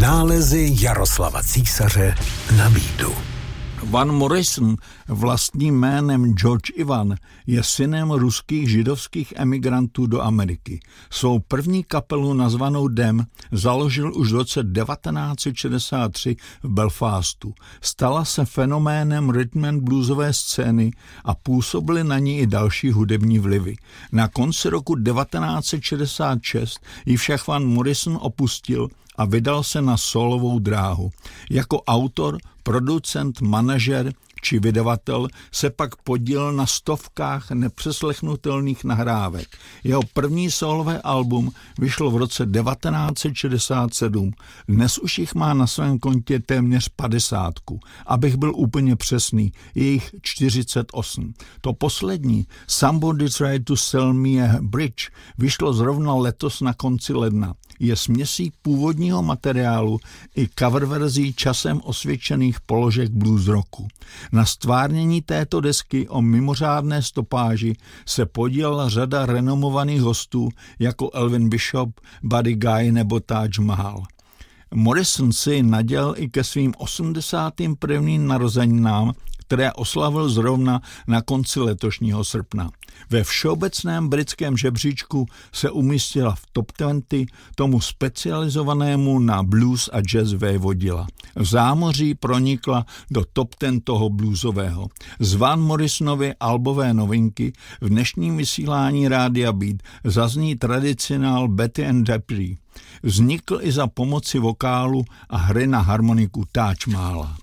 Nálezy Jaroslava Císaře na beatu. Van Morrison, vlastním jménem George Ivan, je synem ruských židovských emigrantů do Ameriky. Svou první kapelu nazvanou Dem založil už v roce 1963 v Belfastu. Stala se fenoménem rhythm and bluesové scény a působily na ní i další hudební vlivy. Na konci roku 1966 ji však Van Morrison opustil a vydal se na solovou dráhu. Jako autor, producent, manažer či vydavatel se pak podílel na stovkách nepřeslechnutelných nahrávek. Jeho první solové album vyšlo v roce 1967. Dnes už jich má na svém kontě téměř 50. Abych byl úplně přesný, je jich 48. To poslední, Somebody Tried to Sell Me a Bridge, vyšlo zrovna letos na konci ledna. Je směsí původního materiálu i cover verzí časem osvědčených položek blues rocku. Na stvárnění této desky o mimořádné stopáži se podílela řada renomovaných hostů jako Elvin Bishop, Buddy Guy nebo Taj Mahal. Morrison si nadělal i ke svým 81. narozeninám, které oslavil zrovna na konci letošního srpna. Ve všeobecném britském žebříčku se umístila v top 20, tomu specializovanému na blues a jazz vévodila. V zámoří pronikla do top 10 toho bluesového. Z Van Morrisonovy albové novinky v dnešním vysílání Rádia Beat zazní tradicionál Betty and Dupree. Vznikl i za pomoci vokálu a hry na harmoniku Taj Mahala.